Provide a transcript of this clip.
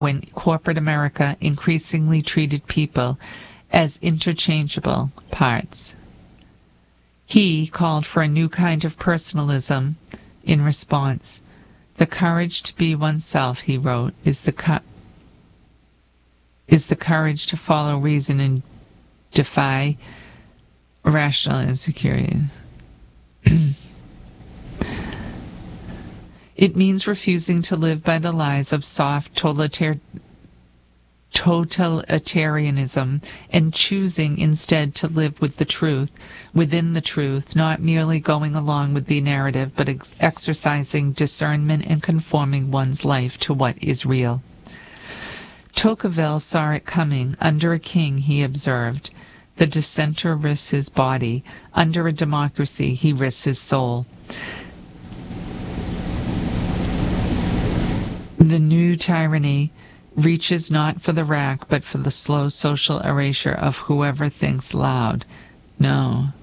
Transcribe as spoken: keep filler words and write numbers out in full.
when corporate America increasingly treated people as interchangeable parts. He called for a new kind of personalism in response. The courage to be oneself, he wrote, is the cu- is the courage to follow reason and defy rational insecurity. It means refusing to live by the lies of soft totalitar- totalitarianism and choosing instead to live with the truth, within the truth, not merely going along with the narrative, but ex- exercising discernment and conforming one's life to what is real. Tocqueville saw it coming. Under a king, he observed, the dissenter risks his body. Under a democracy, he risks his soul. The new tyranny reaches not for the rack, but for the slow social erasure of whoever thinks loud. No,